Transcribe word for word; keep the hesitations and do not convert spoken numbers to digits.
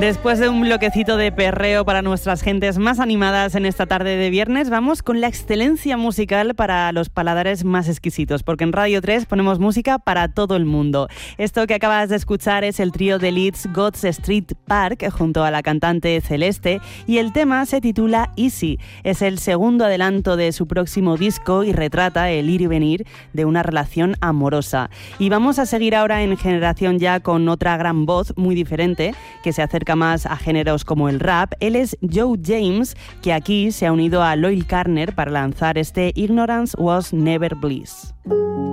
Después de un bloquecito de perreo para nuestras gentes más animadas en esta tarde de viernes, vamos con la excelencia musical para los paladares más exquisitos, porque en Radio tres ponemos música para todo el mundo. Esto que acabas de escuchar es el trío de Leeds God's Street Park junto a la cantante Celeste, y el tema se titula Easy. Es el segundo adelanto de su próximo disco y retrata el ir y venir de una relación amorosa. Y vamos a seguir ahora en Generación Ya con otra gran voz muy diferente que se acerca más a géneros como el rap. Él es Joe James, que aquí se ha unido a Loyle Carner para lanzar este Ignorance Was Never Bliss.